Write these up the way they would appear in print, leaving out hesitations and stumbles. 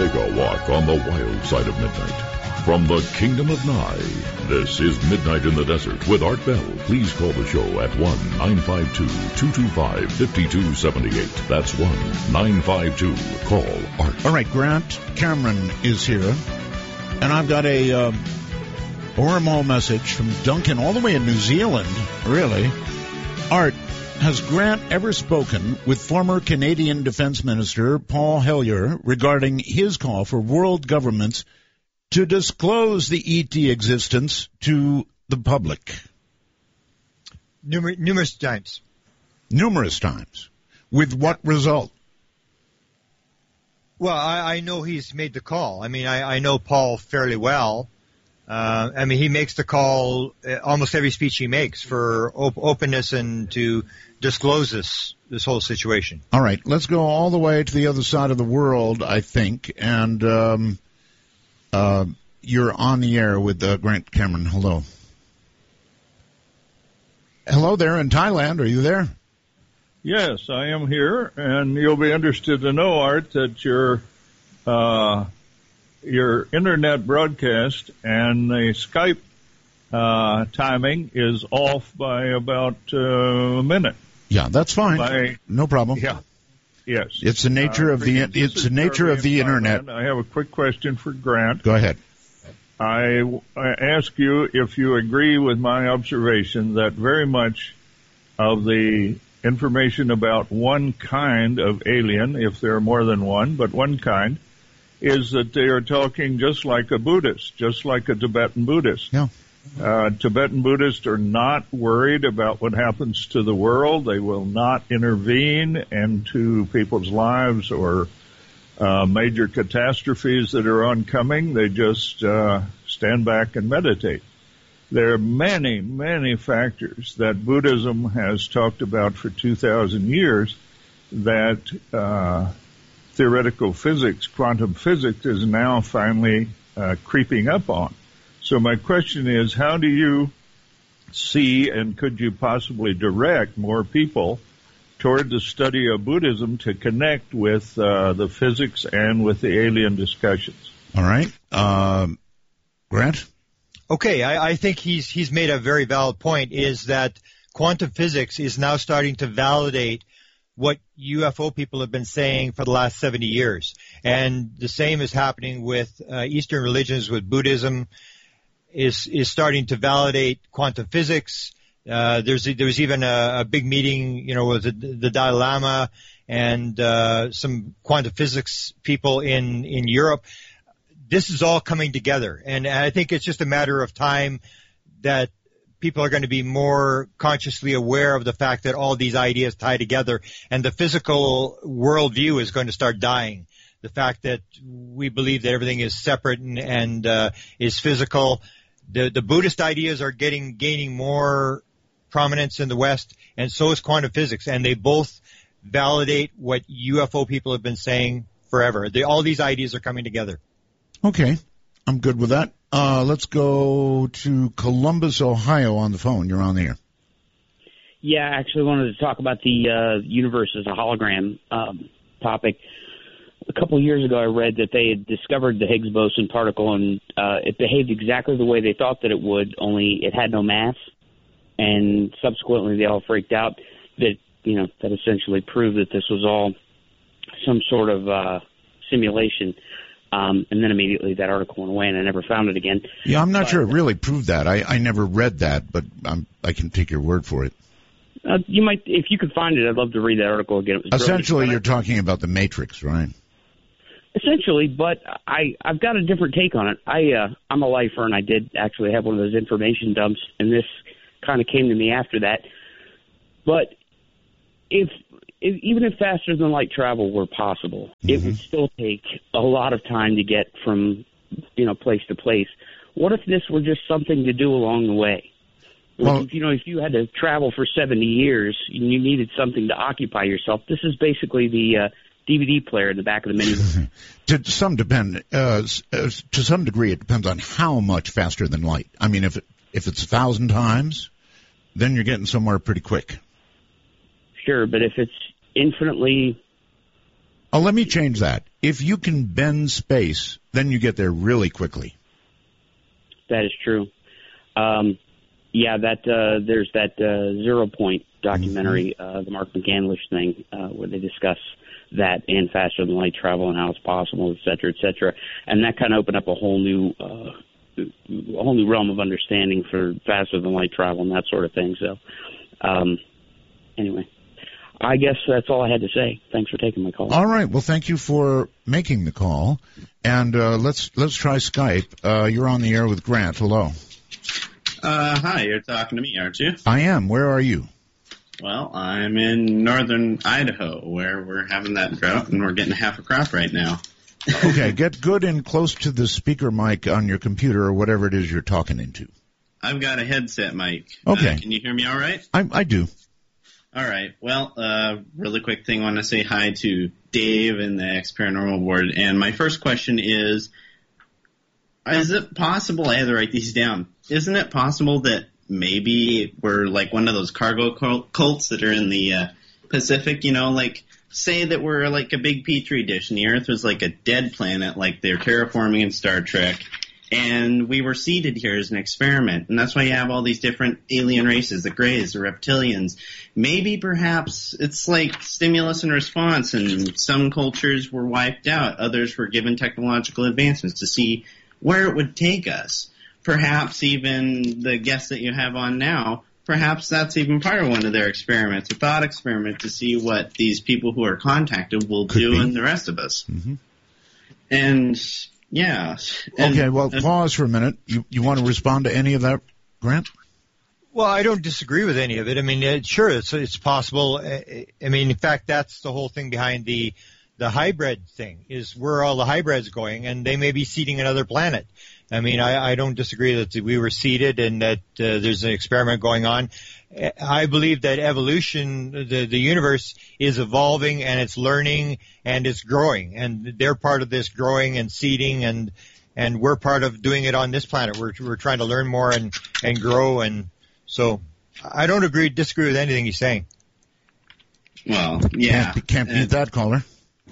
Take a walk on the wild side of midnight. From the Kingdom of Nye, this is Midnight in the Desert with Art Bell. Please call the show at 1-952-225-5278. That's 1-952-CALL-ART. All right, Grant Cameron is here, and I've got a wormhole message from Duncan all the way in New Zealand, really. Art, has Grant ever spoken with former Canadian Defense Minister Paul Hellyer regarding his call for world governments to disclose the ET existence to the public? Numerous times. Numerous times. With what result? Well, I know he's made the call. I mean, I know Paul fairly well. I mean, he makes the call almost every speech he makes for openness and to disclose this whole situation. All right, let's go all the way to the other side of the world, I think, and you're on the air with Grant Cameron. Hello. Hello there in Thailand. Are you there? Yes, I am here, and you'll be interested to know, Art, that your internet broadcast and the Skype timing is off by about a minute. Yeah, that's fine. No problem. Yeah. Yes. It's the nature of the internet. I have a quick question for Grant. Go ahead. I ask you if you agree with my observation that very much of the information about one kind of alien, if there are more than one, but one kind, is that they are talking just like a Buddhist, just like a Tibetan Buddhist. Yeah. Tibetan Buddhists are not worried about what happens to the world. They will not intervene into people's lives or major catastrophes that are oncoming. They just stand back and meditate. There are many, many factors that Buddhism has talked about for 2,000 years that theoretical physics, quantum physics, is now finally creeping up on. So my question is, how do you see, and could you possibly direct more people toward the study of Buddhism to connect with the physics and with the alien discussions? All right. Grant? Okay, I think he's made a very valid point, is that quantum physics is now starting to validate what UFO people have been saying for the last 70 years. And the same is happening with Eastern religions, with Buddhism is starting to validate quantum physics. There was even a big meeting, with the Dalai Lama and some quantum physics people in Europe. This is all coming together, and I think it's just a matter of time that people are going to be more consciously aware of the fact that all these ideas tie together, and the physical worldview is going to start dying. The fact that we believe that everything is separate and is physical. The Buddhist ideas are gaining more prominence in the West, and so is quantum physics, and they both validate what UFO people have been saying forever. All these ideas are coming together. Okay, I'm good with that. Let's go to Columbus, Ohio on the phone. You're on the air. Yeah, I actually wanted to talk about the universe as a hologram topic. A couple of years ago, I read that they had discovered the Higgs boson particle, and it behaved exactly the way they thought that it would, only it had no mass. And subsequently, they all freaked out that, that essentially proved that this was all some sort of simulation. And then immediately that article went away, and I never found it again. Yeah, I'm not sure it really proved that. I never read that, but I can take your word for it. You might, if you could find it, I'd love to read that article again. It was essentially, you're talking about the Matrix, right? Essentially, but I've got a different take on it. I'm a lifer, and I did actually have one of those information dumps, and this kind of came to me after that. But even if faster than light travel were possible, it would still take a lot of time to get from, place to place. What if this were just something to do along the way? Well, if you had to travel for 70 years and you needed something to occupy yourself, this is basically the DVD player in the back of the minivan. To some degree, it depends on how much faster than light. I mean, if it's 1,000 times, then you're getting somewhere pretty quick. Sure, but if it's infinitely Oh, let me change that. If you can bend space, then you get there really quickly. That is true. There's that 0 Point documentary, the Mark McCandlish thing, where they discuss that and faster than light travel and how it's possible, et cetera, and that kind of opened up a whole new realm of understanding for faster than light travel and that sort of thing. So, anyway, I guess that's all I had to say. Thanks for taking my call. All right. Well, thank you for making the call, and let's try Skype. You're on the air with Grant. Hello. Hi, you're talking to me, aren't you? I am. Where are you? Well, I'm in northern Idaho, where we're having that drought, and we're getting half a crop right now. Okay, get good and close to the speaker mic on your computer or whatever it is you're talking into. I've got a headset mic. Okay. Can you hear me all right? I do. All right. Well, really quick thing. I want to say hi to Dave and the X Paranormal Board. And my first question is it possible, I had to write these down, isn't it possible that maybe we're like one of those cargo cults that are in the Pacific, like say that we're like a big Petri dish and the Earth was like a dead planet like they're terraforming in Star Trek, and we were seeded here as an experiment, and that's why you have all these different alien races, the Greys, the Reptilians. Maybe perhaps it's like stimulus and response, and some cultures were wiped out, others were given technological advancements to see where it would take us. Perhaps even the guests that you have on now, perhaps that's even part of one of their experiments, a thought experiment to see what these people who are contacted will do and the rest of us. Mm-hmm. And, yeah. Okay, well, pause for a minute. You want to respond to any of that, Grant? Well, I don't disagree with any of it. I mean, sure, it's possible. I mean, in fact, that's the whole thing behind the hybrid thing, is where all the hybrids going, and they may be seeding another planet. I mean, I don't disagree that we were seeded and that there's an experiment going on. I believe that evolution, the universe is evolving and it's learning and it's growing, and they're part of this growing and seeding, and we're part of doing it on this planet. We're trying to learn more and grow, and so I don't disagree with anything he's saying. Well, yeah. Can't beat that, caller.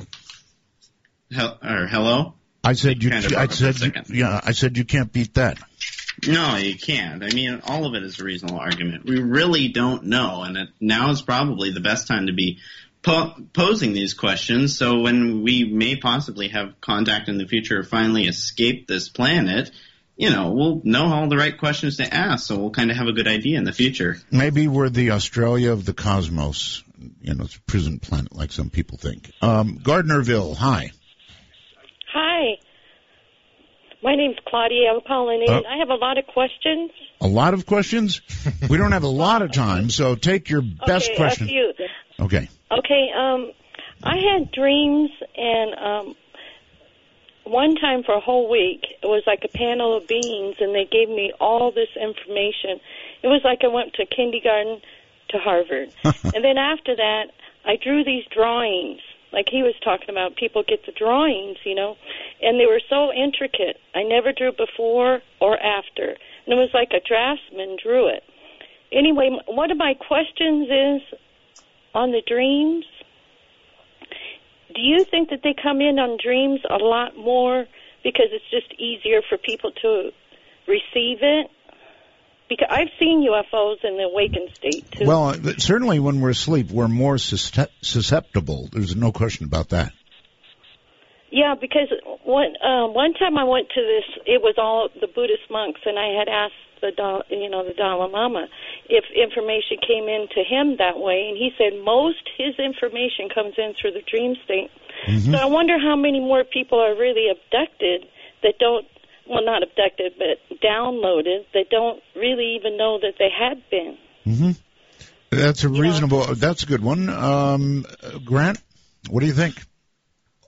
Hello? I said you can't beat that. No, you can't. I mean, all of it is a reasonable argument. We really don't know, and now is probably the best time to be posing these questions. So when we may possibly have contact in the future or finally escape this planet, we'll know all the right questions to ask, so we'll kind of have a good idea in the future. Maybe we're the Australia of the cosmos. It's a prison planet like some people think. Gardnerville, hi. Hi. My name's Claudia. I'm calling in. I have a lot of questions. A lot of questions? We don't have a lot of time, so take your best question. A few. Okay. Okay, I had dreams, and one time for a whole week, it was like a panel of beings, and they gave me all this information. It was like I went to kindergarten to Harvard. And then after that, I drew these drawings. Like he was talking about, people get the drawings, and they were so intricate. I never drew before or after. And it was like a draftsman drew it. Anyway, one of my questions is on the dreams. Do you think that they come in on dreams a lot more because it's just easier for people to receive it? Because I've seen UFOs in the awakened state, too. Well, certainly when we're asleep, we're more susceptible. There's no question about that. Yeah, because one time I went to this, it was all the Buddhist monks, and I had asked the Dalai Lama if information came in to him that way, and he said most his information comes in through the dream state. Mm-hmm. So I wonder how many more people are really abducted that don't, well, not abducted, but downloaded, that don't really even know that they had been. Mm-hmm. That's a reasonable, that's a good one. Grant, what do you think?